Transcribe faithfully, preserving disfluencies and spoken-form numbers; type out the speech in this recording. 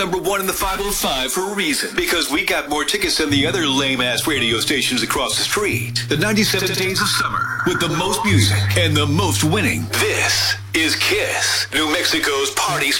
Number one in the five oh five for a reason. Because we got more tickets than the other lame-ass radio stations across the street. The ninety-seven Days of Summer with the most music and the most winning. This is KISS, New Mexico's party